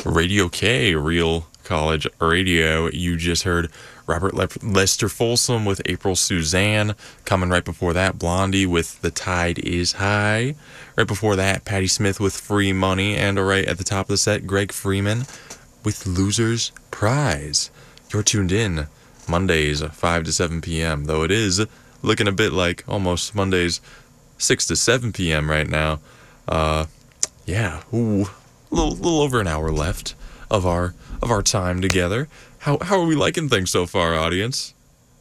Radio K, Real College Radio. You just heard Robert Lester Folsom with April Suzanne. Coming right before that, Blondie with The Tide Is High. Right before that, Patti Smith with Free Money. And right at the top of the set, Greg Freeman with Loser's Prize. You're tuned in Mondays 5 to 7 p.m., though it is looking a bit like almost Mondays 6 to 7 p.m. right now. A little over an hour left of our time together. How are we liking things so far, audience?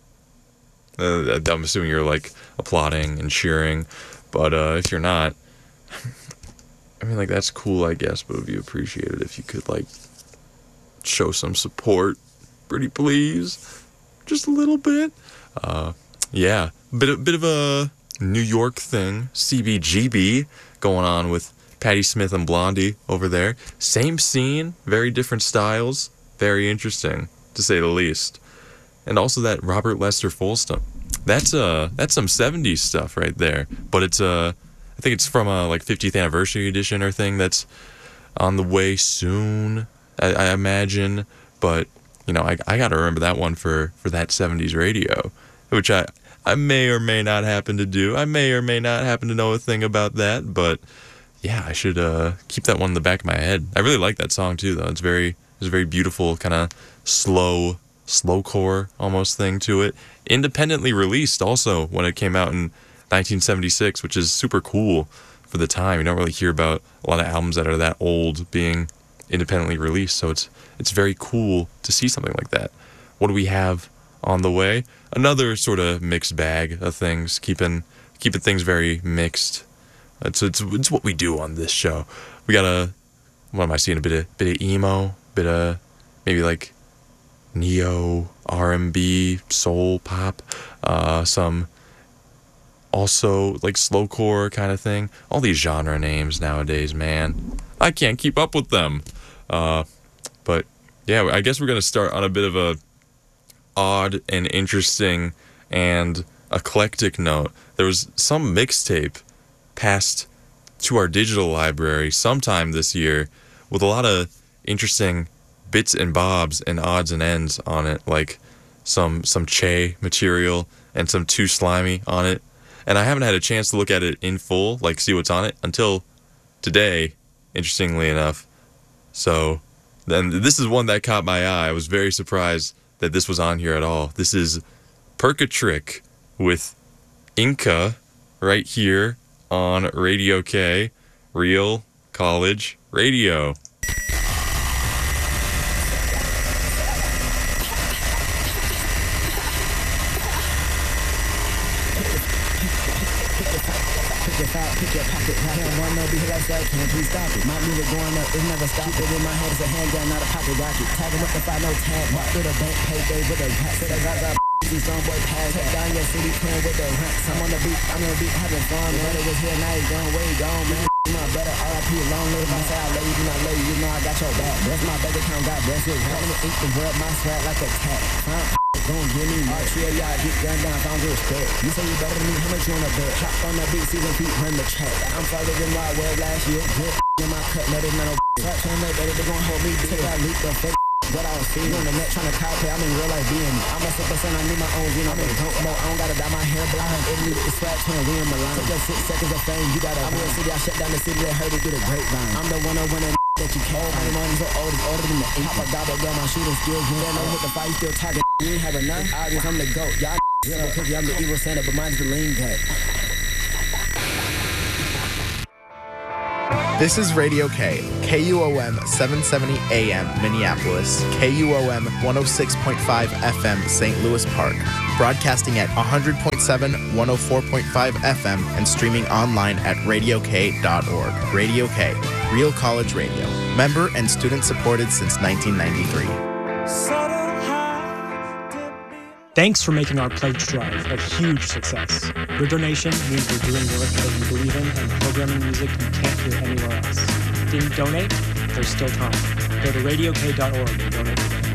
I'm assuming you're like applauding and cheering, but if you're not, I mean, like, that's cool, I guess, but it would be appreciated if you could like show some support, pretty please, just a little bit. Bit of a New York thing, CBGB going on with Patti Smith and Blondie over there. Same scene, very different styles. Very interesting, to say the least. And also that Robert Lester Folsom. That's some 70s stuff right there. But it's I think it's from a like 50th anniversary edition or thing that's on the way soon, I imagine. But you know, I gotta remember that one for that 70s radio, which I may or may not happen to do. I may or may not happen to know a thing about that, but yeah, I should keep that one in the back of my head. I really like that song too, though. It's a very beautiful, kind of slowcore almost thing to it. Independently released also when it came out in 1976, which is super cool for the time. You don't really hear about a lot of albums that are that old being independently released, so it's very cool to see something like that. What do we have on the way? Another sort of mixed bag of things, keeping things very mixed. It's what we do on this show. We got what am I seeing? A bit of emo, bit of maybe like neo R&B, soul pop, some also like slowcore kind of thing. All these genre names nowadays, man, I can't keep up with them. But yeah, I guess we're gonna start on a bit of a odd and interesting and eclectic note. There was some mixtape passed to our digital library sometime this year with a lot of interesting bits and bobs and odds and ends on it, like some Che material and some Too Slimy on it. And I haven't had a chance to look at it in full, like see what's on it, until today, interestingly enough. So then this is one that caught my eye. I was very surprised that this was on here at all. This is Perkatrick with Inca right here on Radio K, Real College Radio. Pick your pocket, I don't want no beat like that, can't please stop it. My music going up, it never stops. It in my head is a handgun, not a pocket rocket. Tagging with the 5 no tag, walk through the bank, payday with a hat. Say I got that some boy pass, take down your city, playing with the rats. I'm on the beat, having fun, man. It was here, now you gone, way gone, man. My brother, RIP, long live. If I say I love you, do not love you, you know I got your back. That's my bank account, got blessed with rent. I'ma eat the world, my swag like a cat. Don't give me all three of y'all get gunned down, found respect. You say you better than me, how much you on the bet? Chop on the beat, season feet, run the track. I'm farther than my world last year. Good in my cut, no, they no fuck. Turn that better, they gon' hold me. Take that leap, the fake. What I don't see on the net trying to copy, I'm in real life being me. I'm a super son, I need my own gene. I'm in dope mode, I don't gotta dye my hair blind. If you the swag turn, we in Milan. Took your 6 seconds of fame, you gotta. I'm in the city, I shut down the city that heard it through the grapevine. I'm the one that that you can't. I'm the one so old, it's older than the 8. Pop a gobble, girl, my shooting skills. You don't know with the fight, you still talking. You ain't have enough. Obvious, I'm the GOAT. Y'all real cookie, I'm the evil Santa, but mine's the lean cut. This is Radio K, KUOM 770 AM Minneapolis, KUOM 106.5 FM St. Louis Park, broadcasting at 100.7, 104.5 FM, and streaming online at radiok.org. Radio K, Real College Radio, member and student supported since 1993. Thanks for making our pledge drive a huge success. Your donation means we're doing work that you believe in and programming music you can't hear anywhere else. Didn't donate? There's still time. Go to radiok.org and donate today.